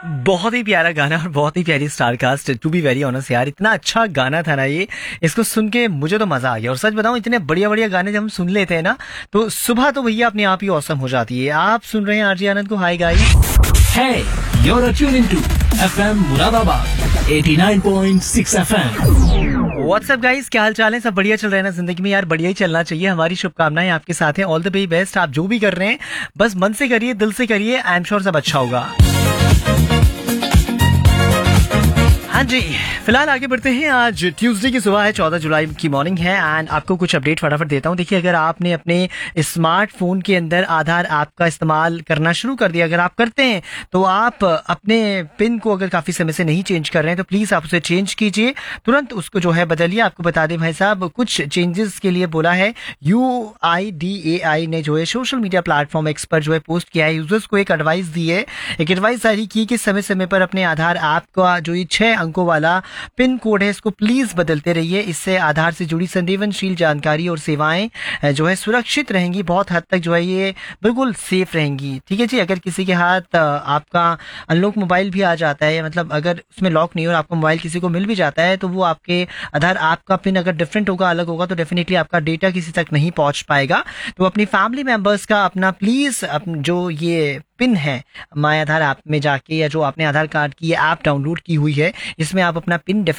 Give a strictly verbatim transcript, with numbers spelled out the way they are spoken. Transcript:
बहुत ही प्यारा गाना और बहुत ही प्यारी star cast. To be very honest यार, इतना अच्छा गाना था ना ये। इसको सुन के मुझे तो मजा आ गया। और सच बताऊं, इतने बढ़िया बढ़िया गाने जब हम सुन लेते हैं ना, तो सुबह तो भैया अपने आप ही औसम हो जाती है। आप सुन रहे हैं आरजे आनंद को। Hi guys. Hey, you're tuned into F M Muradabad eighty nine point six F M. WhatsApp guys, क्या हाल चाल है? सब बढ़िया चल रहा है ना जिंदगी में? यार बढ़िया ही चलना चाहिए। हमारी शुभकामनाएं आपके साथ हैं। All the very best. आप जो भी कर रहे हैं बस मन से करिए, दिल से करिए। आई एम श्योर सब अच्छा होगा। हाँ जी, फिलहाल आगे बढ़ते हैं। आज ट्यूसडे की सुबह है, चौदह जुलाई की मॉर्निंग है एंड आपको कुछ अपडेट फटाफट देता हूँ। देखिए, अगर आपने अपने स्मार्टफोन के अंदर आधार ऐप का इस्तेमाल करना शुरू कर दिया, अगर आप करते हैं तो आप अपने पिन को अगर काफ़ी समय से नहीं चेंज कर रहे हैं तो प्लीज़ आप उसे चेंज कीजिए, तुरंत उसको जो है बदलिए। आपको बता दें भाई साहब, कुछ चेंजेस के लिए बोला है यू आई डी ए आई ने जो है सोशल मीडिया प्लेटफॉर्म एक्स पर जो है पोस्ट किया है। यूजर्स को एक एडवाइस दी है, एक एडवाइस जारी की कि समय समय पर अपने आधार ऐप का जो ये छह अंकों वाला पिन कोड है इसको प्लीज बदलते रहिए। इससे आधार से जुड़ी संवेदनशील जानकारी और सेवाएं जो है सुरक्षित रहेंगी। बहुत हद तक जो है ये बिल्कुल सेफ रहेंगी। ठीक है जी। अगर किसी के हाथ आपका अनलॉक मोबाइल भी आ जाता है, मतलब अगर उसमें लॉक नहीं हो और आपका मोबाइल किसी को मिल भी जाता है, तो वो आपके आधार ऐप का पिन अगर डिफरेंट होगा, अलग होगा, तो डेफिनेटली आपका डेटा किसी तक नहीं पहुंच पाएगा। तो अपनी फैमिली मेंबर्स का अपना प्लीज जो ये पिन है माय आधार ऐप में जाके, या जो आपने आधार कार्ड की ये ऐप डाउनलोड की हुई है, इसमें आप अपना पिन